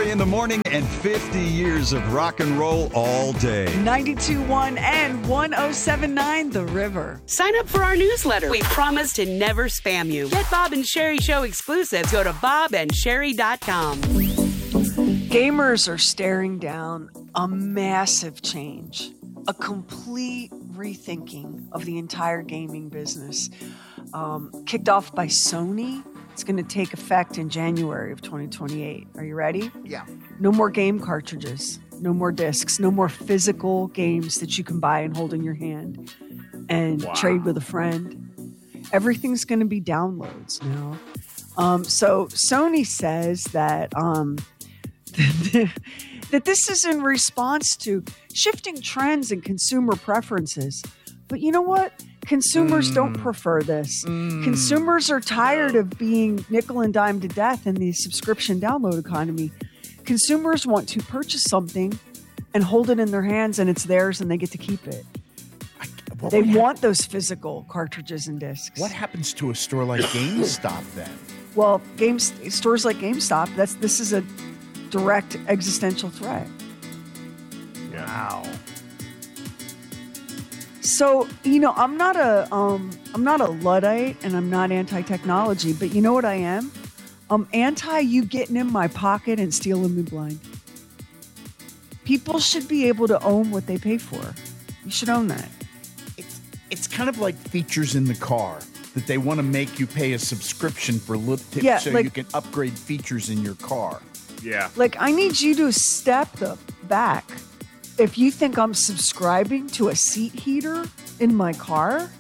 Sherry in the morning and 50 years of rock and roll all day. 92.1 and 107.9 The River. Sign up for our newsletter. We promise to never spam you. Get Bob and Sherry Show exclusives. Go to bobandsherry.com. Gamers are staring down a massive change, a complete rethinking of the entire gaming business. Kicked off by Sony. It's going to take effect in January of 2028. Are you ready? Yeah. No more game cartridges, no more discs, no more physical games that you can buy and hold in your hand and trade with a friend. Everything's going to be downloads now. So Sony says that that this is in response to shifting trends and consumer preferences. But you know what? Consumers don't prefer this. Consumers are tired of being nickel and dime to death in the subscription download economy. Consumers want to purchase something and hold it in their hands, and it's theirs, and they get to keep it. They want those physical cartridges and discs. What happens to a store like GameStop then? Well, stores like GameStop, this is a direct existential threat. Wow. So, I'm not a Luddite and I'm not anti-technology, but you know what I am? I'm anti you getting in my pocket and stealing me blind. People should be able to own what they pay for. You should own that. It's kind of like features in the car that they want to make you pay a subscription for you can upgrade features in your car. Yeah. Like, I need you to step back. If you think I'm subscribing to a seat heater in my car,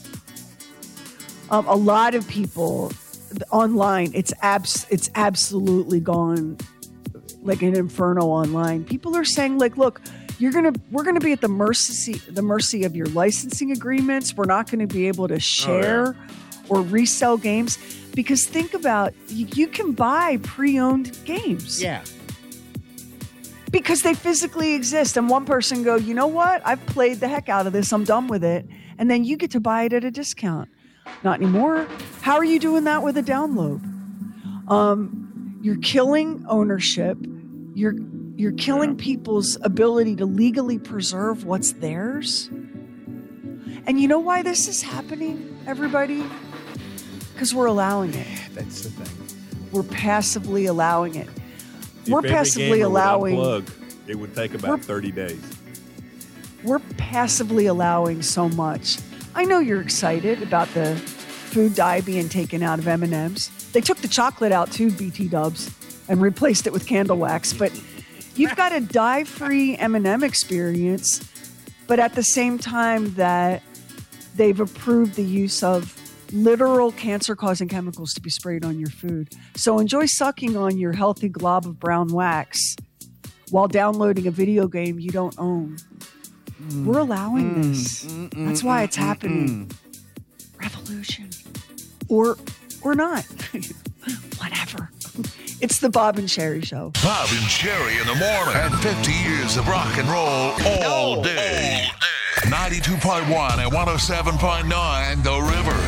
a lot of people online, it's absolutely gone like an inferno online. People are saying, like, look, we're gonna be at the mercy of your licensing agreements. We're not going to be able to share or resell games, because think about, you can buy pre-owned games. Yeah. Because they physically exist. And one person go, you know what? I've played the heck out of this. I'm done with it. And then you get to buy it at a discount. Not anymore. How are you doing that with a download? You're killing ownership. You're killing people's ability to legally preserve what's theirs. And you know why this is happening, everybody? Because we're allowing it. That's the thing. We're passively allowing it. We're If every passively gamer would allowing. unplug, it would take about 30 days. We're passively allowing so much. I know you're excited about the food dye being taken out of M&Ms. They took the chocolate out too, BT Dubs, and replaced it with candle wax. But you've got a dye-free M&M experience, but at the same time that they've approved the use of literal cancer-causing chemicals to be sprayed on your food. So enjoy sucking on your healthy glob of brown wax while downloading a video game you don't own. We're allowing this. That's why it's happening. Revolution. Or not. Whatever. It's the Bob and Sherry Show. Bob and Sherry in the morning. And 50 years of rock and roll all day. 92.1 and 107.9 The River.